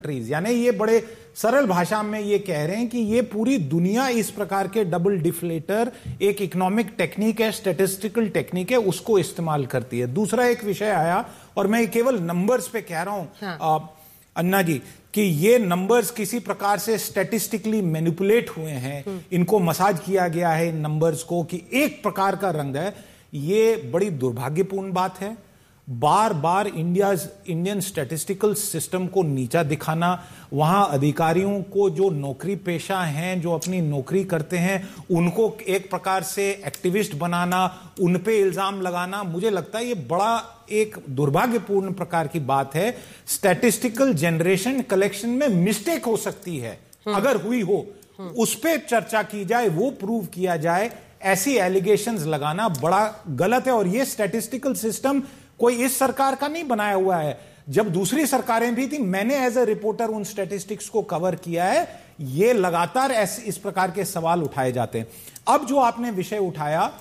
यानी ये बड़े सरल भाषा में ये कह रहे हैं कि ये पूरी दुनिया इस प्रकार के डबल डिफ्लेटर एक इकोनॉमिक टेक्निक है, स्टैटिस्टिकल टेक्निक है, उसको इस्तेमाल करती है। दूसरा एक विषय आया और मैं केवल नंबर्स पे कह रहा हूं अन्ना जी कि ये नंबर्स किसी प्रकार से स्टैटिस्टिकली मैनिपुलेट हुए हैं, इनको मसाज किया गया है इन नंबर्स को कि एक प्रकार का रंग है। ये बड़ी दुर्भाग्यपूर्ण बात है। बार बार इंडियन स्टैटिस्टिकल सिस्टम को नीचा दिखाना, वहां अधिकारियों को जो नौकरी पेशा हैं, जो अपनी नौकरी करते हैं, उनको एक प्रकार से एक्टिविस्ट बनाना, उन पे इल्जाम लगाना, मुझे लगता है ये बड़ा एक दुर्भाग्यपूर्ण प्रकार की बात है। स्टैटिस्टिकल जनरेशन कलेक्शन में मिस्टेक हो सकती है, अगर हुई हो उस पर चर्चा की जाए, वो प्रूव किया जाए। ऐसी एलिगेशंस लगाना बड़ा गलत है और ये स्टैटिस्टिकल सिस्टम कोई इस सरकार का नहीं बनाया हुआ है। जब दूसरी सरकारें भी थी, मैंने एज ए रिपोर्टर उन स्टैटिस्टिक्स को कवर किया है। ये लगातार इस प्रकार के सवाल उठाए जाते हैं। अब जो आपने विषय उठाया,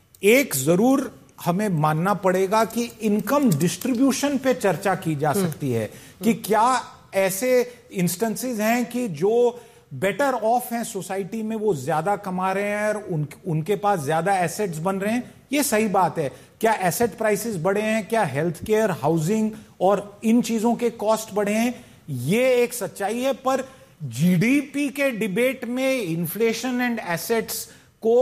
एक जरूर हमें मानना पड़ेगा कि इनकम डिस्ट्रीब्यूशन पे चर्चा की जा सकती है कि क्या ऐसे इंस्टेंसेस हैं कि जो बेटर ऑफ हैं सोसाइटी में, वो ज्यादा कमा रहे हैं और उनके पास ज्यादा एसेट्स बन रहे हैं। ये सही बात है। क्या एसेट प्राइसेस बढ़े हैं? क्या हेल्थ केयर, हाउसिंग और इन चीजों के कॉस्ट बढ़े हैं? ये एक सच्चाई है। पर जीडीपी के डिबेट में इन्फ्लेशन एंड एसेट्स को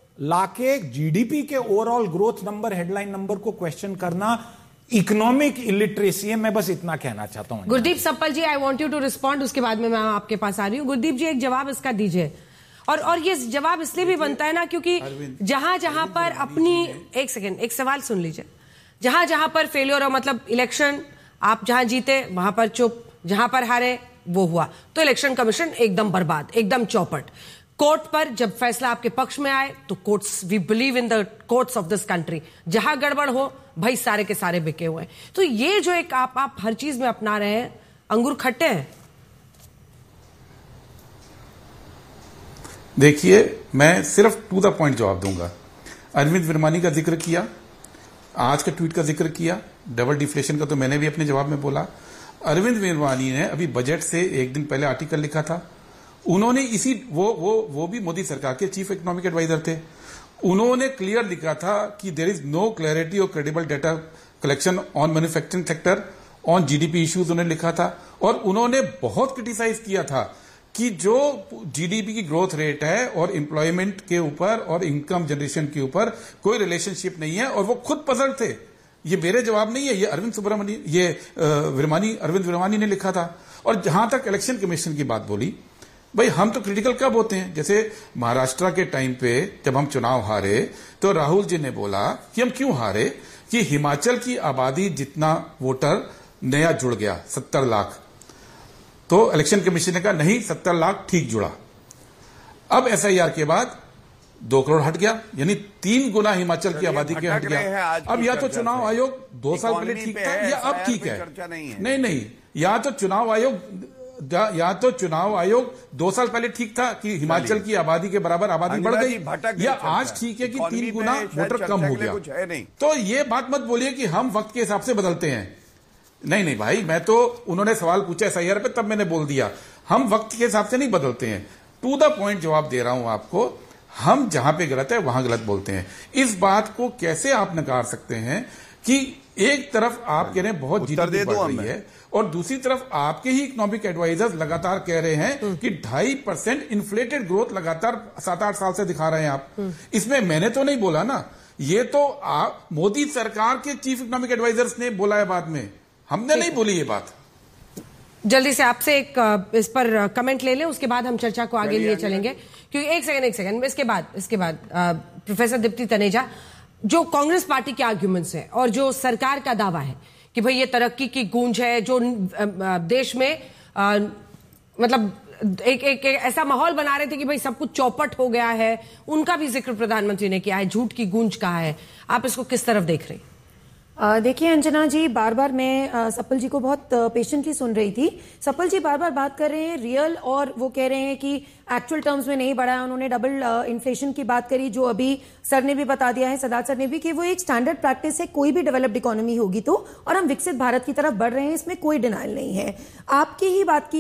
लाके जीडीपी के overall growth number, headline number को क्वेश्चन करना इकोनॉमिक इलिटरेसी है। मैं बस इतना कहना चाहता हूं। Gurdeep supple ji, I want you to respond, उसके बाद में मैं आपके पास आ रही हूं। गुरदीप जी, एक जवाब इसका दीजिए। और ये जवाब इसलिए भी बनता है ना क्योंकि जहां पर अपनी, एक सेकेंड, एक सवाल सुन लीजिए। जहां पर फेलियर हो, मतलब इलेक्शन आप जहां जीते वहां पर चुप, जहां पर हारे वो हुआ, तो इलेक्शन कमीशन एकदम बर्बाद, एकदम चौपट। कोर्ट पर जब फैसला आपके पक्ष में आए तो courts, we believe in the courts of this country, जहां गड़बड़ हो भाई सारे के सारे बिके हुए हैं। तो ये जो एक आप हर चीज में अपना रहे हैं, अंगूर खट्टे हैं। देखिए, मैं सिर्फ टू द पॉइंट जवाब दूंगा। अरविंद विरमानी का जिक्र किया, आज के ट्वीट का जिक्र किया, डबल डिफ्लेशन का तो मैंने भी अपने जवाब में बोला। अरविंद विरमानी ने अभी बजट से एक दिन पहले आर्टिकल लिखा था। उन्होंने इसी वो भी मोदी सरकार के चीफ इकोनॉमिक एडवाइजर थे। उन्होंने क्लियर लिखा था कि देयर इज नो क्लैरिटी और credible data collection on manufacturing sector, on GDP issues उन्होंने लिखा था। और उन्होंने बहुत क्रिटिसाइज किया था कि जो जीडीपी की ग्रोथ रेट है और एम्प्लॉयमेंट के ऊपर और इनकम जनरेशन के ऊपर कोई रिलेशनशिप नहीं है, और वो खुद पजल थे। ये मेरे जवाब नहीं है, ये अरविंद विरमानी ने लिखा था। और जहां तक इलेक्शन कमीशन की बात बोली, भाई हम तो क्रिटिकल कब होते हैं? जैसे महाराष्ट्र के टाइम पे जब हम चुनाव हारे तो राहुल जी ने बोला कि हम क्यों हारे, कि हिमाचल की आबादी जितना वोटर नया जुड़ गया 70 लाख, तो इलेक्शन कमीशन ने कहा नहीं 70 लाख ठीक जुड़ा। अब एसआईआर के बाद 2 करोड़ हट गया, यानी 3 गुना हिमाचल की आबादी के हट गया। अब या तो चुनाव आयोग 2 साल पहले ठीक था या अब ठीक है। नहीं, या तो चुनाव आयोग 2 साल पहले ठीक था कि हिमाचल की आबादी के बराबर आबादी बढ़ गई, या आज ठीक है कि 3 गुना वोटर कम हो गया। तो ये बात मत बोलिए कि हम वक्त के हिसाब से बदलते हैं। नहीं भाई, मैं तो, उन्होंने सवाल पूछा एसआईआर पे तब मैंने बोल दिया, हम वक्त के हिसाब से नहीं बदलते हैं। टू द पॉइंट जवाब दे रहा हूं आपको। हम जहां पे गलत है वहां गलत बोलते हैं। इस बात को कैसे आप नकार सकते हैं कि एक तरफ आप कह रहे हैं बहुत जीडीपी बढ़ रही है और दूसरी तरफ आपके ही इकोनॉमिक एडवाइजर्स लगातार कह रहे हैं कि 2.5% इन्फ्लेटेड ग्रोथ लगातार 7-8 साल से दिखा रहे हैं आप। इसमें मैंने तो नहीं बोला ना, ये तो आप मोदी सरकार के चीफ इकोनॉमिक एडवाइजर्स ने बोला है बाद में, हमने नहीं बोली ये बात। जल्दी से आपसे एक इस पर कमेंट ले लें, उसके बाद हम चर्चा को आगे लिए चलेंगे। क्योंकि एक सेकंड, इसके बाद प्रोफेसर दीप्ति तनेजा, जो कांग्रेस पार्टी के आर्ग्यूमेंट्स हैं और जो सरकार का दावा है कि भाई ये तरक्की की गूंज है, जो देश में मतलब एक ऐसा माहौल बना रहे थे कि भाई सब कुछ चौपट हो गया है, उनका भी जिक्र प्रधानमंत्री ने किया है, झूठ की गूंज कहा है। आप इसको किस तरफ देख रहे हैं? देखिए अंजना जी, बार बार मैं सप्पल जी को बहुत पेशेंटली सुन रही थी। सप्पल जी बार बार बात कर रहे हैं रियल, और वो कह रहे हैं कि एक्चुअल टर्म्स में नहीं बढ़ा है। उन्होंने डबल इन्फ्लेशन की बात करी, जो अभी सर ने भी बता दिया है, सदात सर ने भी, कि वो एक स्टैंडर्ड प्रैक्टिस है कोई भी डेवलप्ड इकोनॉमी होगी तो, और हम विकसित भारत की तरफ बढ़ रहे हैं, इसमें कोई डिनाइल नहीं है। आपकी ही बात की